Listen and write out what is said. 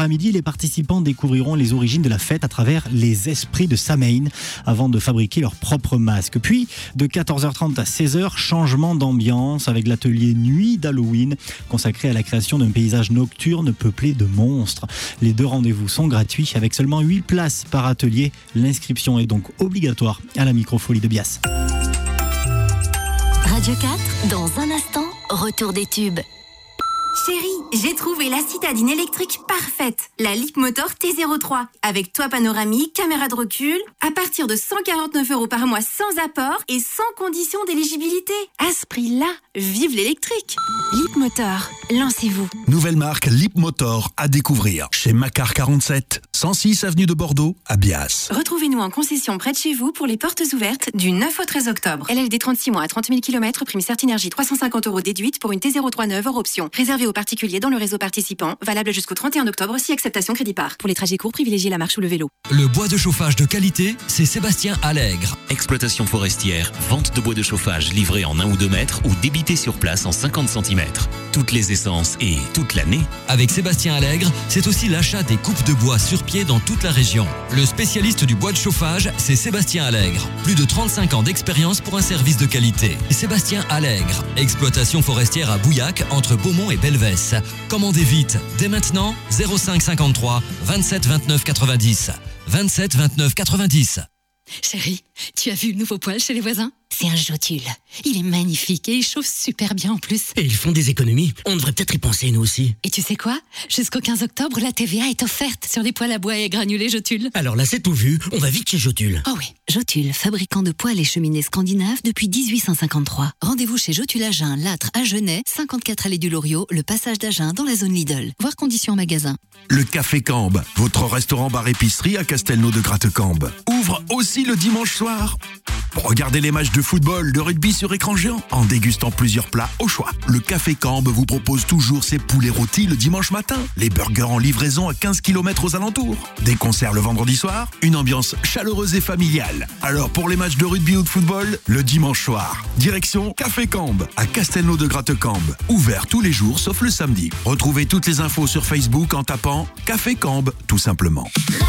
à midi, les participants découvriront les origines de la fête à travers les esprits de Samhain avant de fabriquer leur propre masque. Puis, de 14h30 à 16h, changement d'ambiance avec l'atelier Nuit d'Halloween consacré à la création d'un paysage nocturne peuplé de monstres. Les 2 rendez-vous sont gratuits avec seulement 8 places par atelier. L'inscription est donc obligatoire à la Microfolie de Bias. Radio 4, dans un instant, retour des tubes. Chérie, j'ai trouvé la citadine électrique parfaite, la Leapmotor T03, avec toit panoramique, caméra de recul, à partir de 149 € par mois sans apport et sans condition d'éligibilité. À ce prix-là, vive l'électrique. Leapmotor, lancez-vous. Nouvelle marque Leapmotor à découvrir chez Macar 47, 106 avenue de Bordeaux à Bias. Retrouvez-nous en concession près de chez vous pour les portes ouvertes du 9 au 13 octobre. LLD 36 mois à 30 000 km, prime Certinergie 350 € déduite pour une T03 neuve hors option. Réservé aux particuliers dans le réseau participant, valable jusqu'au 31 octobre si acceptation crédit par. Pour les trajets courts, privilégiez la marche ou le vélo. Le bois de chauffage de qualité, c'est Sébastien Allègre. Exploitation forestière, vente de bois de chauffage livré en 1 ou 2 mètres ou débité sur place en 50 cm. Toutes les essences et toute l'année. Avec Sébastien Allègre, c'est aussi l'achat des coupes de bois sur pied dans toute la région. Le spécialiste du bois de chauffage, c'est Sébastien Allègre. Plus de 35 ans d'expérience pour un service de qualité. Sébastien Allègre, exploitation forestière à Bouillac, entre Beaumont et Belvès. Commandez vite, dès maintenant, 05 53 27 29 90. 27 29 90. Chérie, tu as vu le nouveau poêle chez les voisins ? C'est un Jotule. Il est magnifique et il chauffe super bien en plus. Et ils font des économies. On devrait peut-être y penser nous aussi. Et tu sais quoi ? Jusqu'au 15 octobre, la TVA est offerte sur les poêles à bois et granulés Jotule. Alors là, c'est tout vu. On va vite chez Jotule. Oh oui, Jotule, fabricant de poêles et cheminées scandinaves depuis 1853. Rendez-vous chez Jotule Agen, Lattre à Genêt, 54 allée du Loriot, le passage d'Agen dans la zone Lidl. Voir conditions en magasin. Le Café Cambe, votre restaurant bar épicerie à Castelnau de Gratte-Cambe, ouvre aussi le dimanche soir. Regardez les matchs de football, de rugby sur écran géant en dégustant plusieurs plats au choix. Le Café Cambe vous propose toujours ses poulets rôtis le dimanche matin, les burgers en livraison à 15 km aux alentours, des concerts le vendredi soir, une ambiance chaleureuse et familiale. Alors pour les matchs de rugby ou de football, le dimanche soir, direction Café Cambe à Castelnau de Gratte-Cambe, ouvert tous les jours sauf le samedi. Retrouvez toutes les infos sur Facebook en tapant Café Cambe tout simplement.